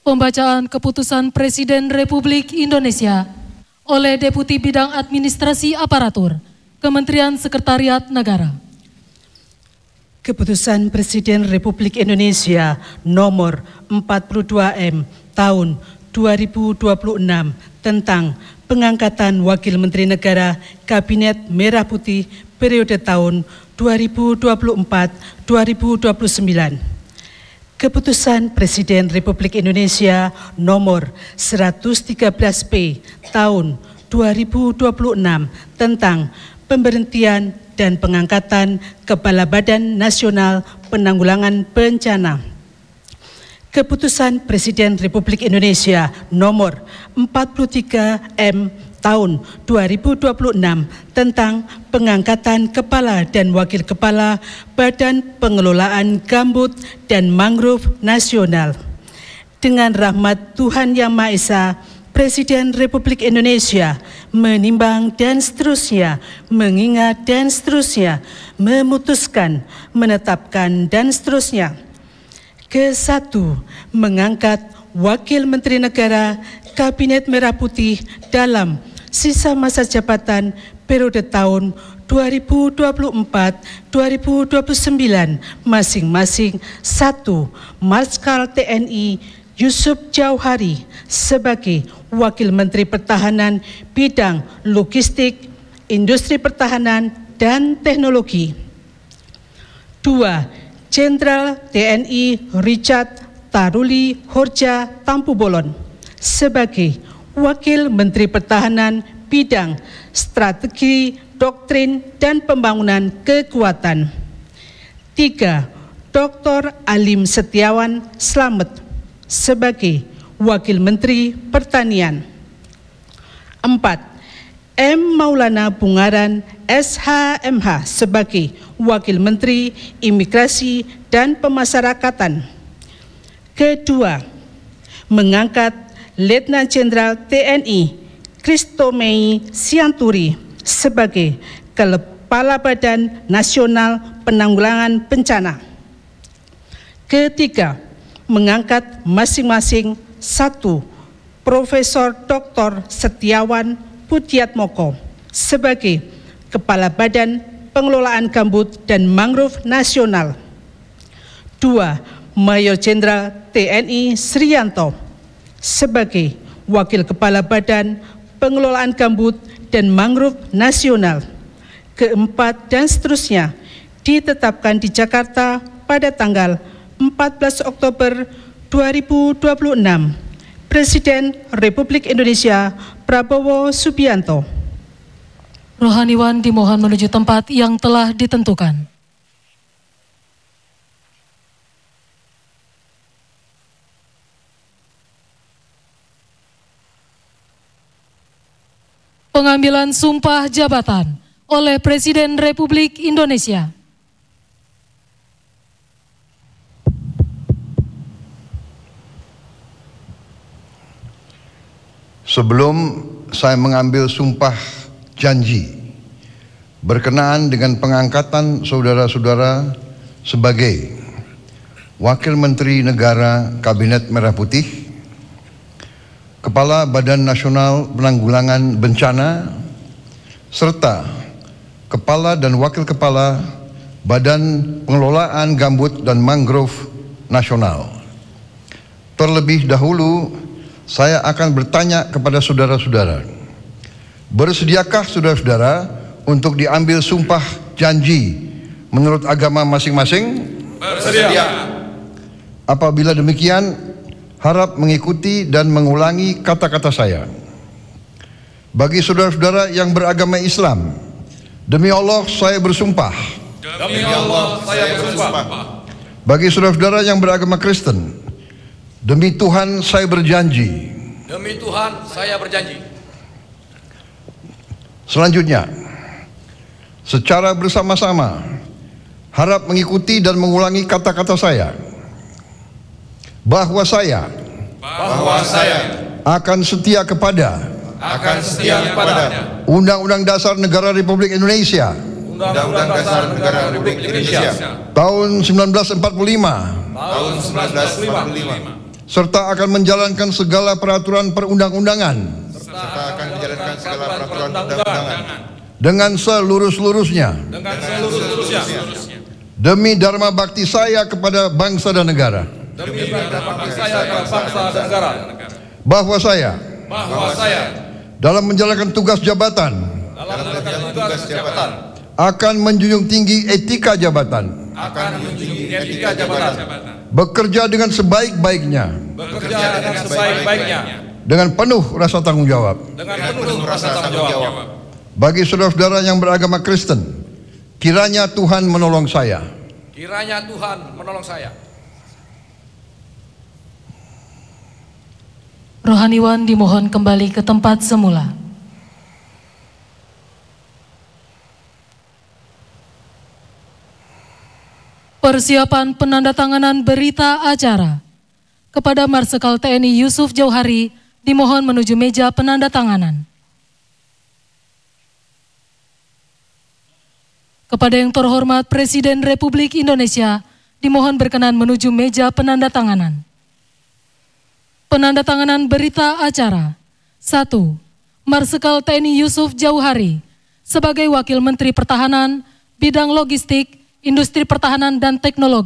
Pembacaan Keputusan Presiden Republik Indonesia oleh Deputi Bidang Administrasi Aparatur, Kementerian Sekretariat Negara. Keputusan Presiden Republik Indonesia nomor 42M tahun 2026 tentang pengangkatan Wakil Menteri Negara Kabinet Merah Putih periode tahun 2024-2029. Keputusan Presiden Republik Indonesia nomor 113P tahun 2026 tentang pemberhentian dan pengangkatan Kepala Badan Nasional Penanggulangan Bencana. Keputusan Presiden Republik Indonesia nomor 43M tahun 2026 tentang pengangkatan Kepala dan Wakil Kepala Badan Pengelolaan Gambut dan Mangrove Nasional. Dengan rahmat Tuhan Yang Maha Esa, Presiden Republik Indonesia menimbang dan seterusnya, mengingat dan seterusnya, memutuskan, menetapkan dan seterusnya. Ke-1, mengangkat Wakil Menteri Negara Kabinet Merah Putih dalam sisa masa jabatan periode tahun 2024-2029 masing-masing. 1. Marskal TNI Yusuf Jauhari sebagai Wakil Menteri Pertahanan bidang logistik, industri pertahanan, dan teknologi. 2. Jenderal TNI Richard Taruli Horja Tampubolon sebagai Wakil Menteri Pertahanan bidang strategi, doktrin, dan pembangunan kekuatan. 3. Dr. Alim Setiawan Slamet sebagai Wakil Menteri Pertanian. 4. M. Maulana Bungaran SHMH sebagai Wakil Menteri Imigrasi dan Pemasyarakatan. Kedua, mengangkat Letnan Jenderal TNI Kristomei Sianturi sebagai Kepala Badan Nasional Penanggulangan Bencana. Ketiga, mengangkat masing-masing 1. Profesor Dr. Setiawan Pudiatmoko sebagai Kepala Badan Pengelolaan Gambut dan Mangrove Nasional. 2. Mayor Jenderal TNI Srianto sebagai Wakil Kepala Badan Pengelolaan Gambut dan Mangrove Nasional. Keempat dan seterusnya ditetapkan di Jakarta pada tanggal 14 Oktober 2026. Presiden Republik Indonesia Prabowo Subianto. Rohaniwan dimohon menuju tempat yang telah ditentukan. Pengambilan sumpah jabatan oleh Presiden Republik Indonesia. Sebelum saya mengambil sumpah janji berkenaan dengan pengangkatan saudara-saudara sebagai Wakil Menteri Negara Kabinet Merah Putih, Kepala Badan Nasional Penanggulangan Bencana, serta Kepala dan Wakil Kepala Badan Pengelolaan Gambut dan Mangrove Nasional. Terlebih dahulu, saya akan bertanya kepada saudara-saudara, bersediakah saudara-saudara untuk diambil sumpah janji menurut agama masing-masing? Bersedia. Apabila demikian, harap mengikuti dan mengulangi kata-kata saya. Bagi saudara-saudara yang beragama Islam, demi Allah saya bersumpah. Demi Allah saya bersumpah. Bagi saudara-saudara yang beragama Kristen, demi Tuhan saya berjanji. Demi Tuhan saya berjanji. Selanjutnya, secara bersama-sama harap mengikuti dan mengulangi kata-kata saya. Bahwa saya akan setia kepada Undang-Undang Dasar Negara Republik Indonesia Undang-Undang Dasar Negara Republik Indonesia tahun 1945, serta akan menjalankan segala peraturan perundang-undangan dengan seluruh-seluruhnya demi dharma bakti saya kepada bangsa dan negara. Bahwa saya dalam menjalankan tugas jabatan akan menjunjung tinggi etika jabatan, bekerja dengan sebaik-baiknya, dengan penuh rasa tanggung jawab. Bagi saudara-saudara yang beragama Kristen, kiranya Tuhan menolong saya. Kiranya Tuhan menolong saya. Rohaniwan dimohon kembali ke tempat semula. Persiapan penandatanganan berita acara. Kepada Marsikal TNI Yusuf Jauhari dimohon menuju meja penandatanganan. Kepada yang terhormat Presiden Republik Indonesia dimohon berkenan menuju meja penandatanganan. Penandatanganan berita acara. 1. Marsikal TNI Yusuf Jauhari sebagai Wakil Menteri Pertahanan, Bidang Logistik, Industri Pertahanan dan Teknologi.